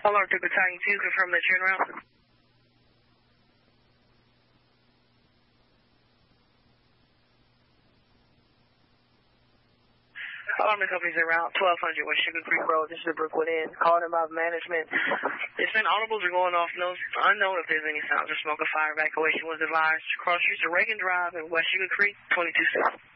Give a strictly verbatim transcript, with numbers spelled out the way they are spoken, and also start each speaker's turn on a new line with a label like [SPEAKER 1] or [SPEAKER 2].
[SPEAKER 1] Alarm to Battalion two, confirm that you're en route. Alarm to company's en route, twelve hundred West Sugar Creek Road. This is the Brookwood Inn. Calling about management. It's been audibles are going off. No, unknown if there's any sounds or smoke or fire. Evacuation was advised. Cross streets to Reagan Drive in West Sugar Creek, twenty-two seven.